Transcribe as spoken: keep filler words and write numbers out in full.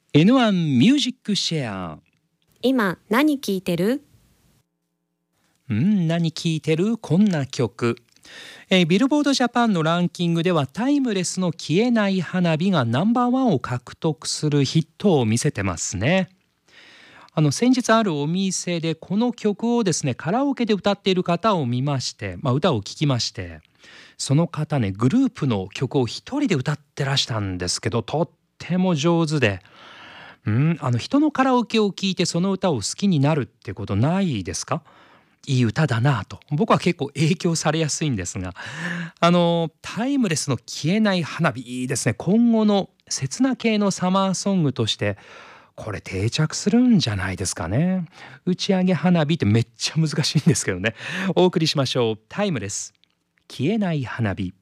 エヌワン ミュージックシェア。 今何聴いてる？ うん何聴いてるこんな曲、えービルボードジャパンのランキングではタイムレスの消えない花火がナンバーワンを獲得するヒットを見せてますね。あの先日あるお店でこの曲をですねカラオケで歌っている方を見まして、まあ、歌を聴きまして、その方ねグループの曲を一人で歌ってらしたんですけど、とっても上手で、うんあの人のカラオケを聴いてその歌を好きになるってことないですか？いい歌だなと僕は結構影響されやすいんですが、あのタイムレスの消えない花火いいですね。今後の刹那系のサマーソングとしてこれ定着するんじゃないですかね。打ち上げ花火ってめっちゃ難しいんですけどね。お送りしましょう。タイムレス消えない花火。